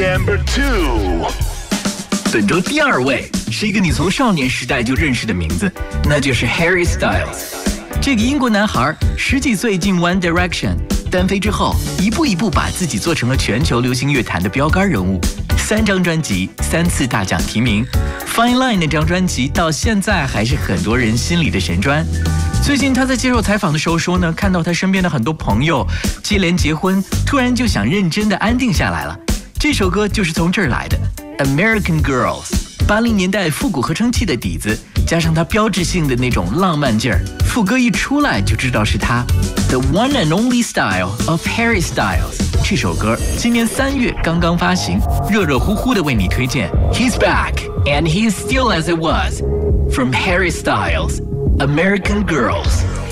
Number 2。 本周第2位是一个你从少年时代就认识的名字，那就是 Harry Styles。这个英国男孩10几岁进 One Direction， 单飞之后一步一步把自己做成了全球流行乐坛的标杆人物，3张专辑，3次大奖提名。Fine Line 那张专辑到现在还是很多人心里的神专。最近他在接受采访的时候说呢，看到他身边的很多朋友接连结婚，突然就想认真的安定下来了。这首歌就是从这儿来的 American Girls， 80年代复古合成器的底子，加上他标志性的那种浪漫劲儿，副歌一出来就知道是他 The One and Only Style of Harry Styles。 这首歌今年3月刚刚发行，热热乎乎的为你推荐 He's back and he's still as it was from Harry Styles American Girls。